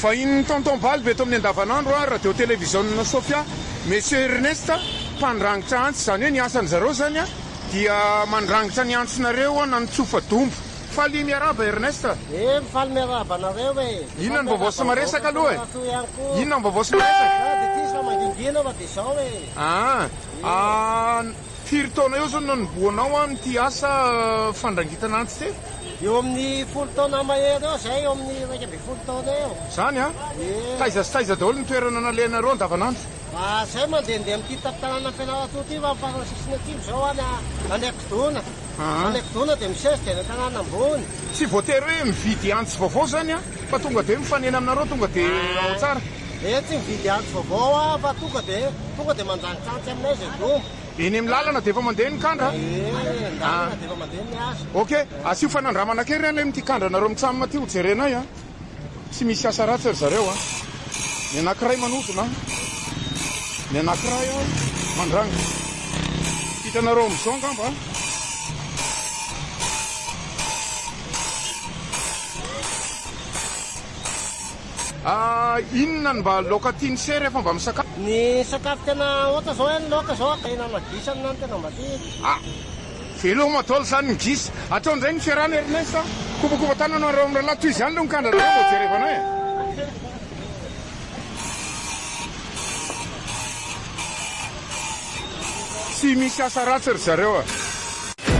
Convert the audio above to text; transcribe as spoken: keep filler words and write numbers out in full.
fa iny tonton-baly be eto amin'ny andavanandro a radio télévision Sofia monsieur Ernest mpandrangitra antsy zany hoe ny asany zareo zany a dia mandrangitra ny antsinareo na ny tsofa-dombo faly miaraba Ernest e mifaly miaraba anareo e inona ny vaovao sy maresaka aloha e inona ny vaovao sy maresaka ah ah firy taona eo zany no niboanao a n'ity asa fandrangitana antsy ty eo amin'ny folo taona mahery eo zay eo amin'ny raika amby folo taona eo zany a taiza sy taiza daholo ny toerana nalehanareo andavanandro zay mandehandeha amin'ity tapitanana fianarantsoa ty fa amparana sisiny atsimo zao any anekidona anekidona dia misesy dia ny tanàna ambony tsy voatery hoe mividy antsy vaovao zany a fa tonga dia mifanena aminareo tonga dia ao tsara e tsy mividy antsy vaovao a fa tonga dia tonga dia mandrangitra antsy aminay zay dombo eny amin'ny lalana dia efa mandeha ny kandra lalana dia efa mandeha ny asa ok asio fanandramana kely any amin'ity kandra nareo mitsamina ty ho jerenay a tsy misy asa ratsy ry zareo a ny anankiray manodona ny anankiray a mandrangitra hitanareo amin'izao angamba Ah, inona mba laoka tiany se rehefa mba misakafo? Ny sakafo tena ohatra zao ny laoka zao hena magisana na tena matetiky. Ah, velo madaoly zany ny gisy. Ataon'izay ny fiarahana Ernest a. Kobakoba tanana nareo amin'ny rahalahy toy izany aloha ny kandra nareo vao jerevana e. Tsy misy asa ratsy ry zareo a.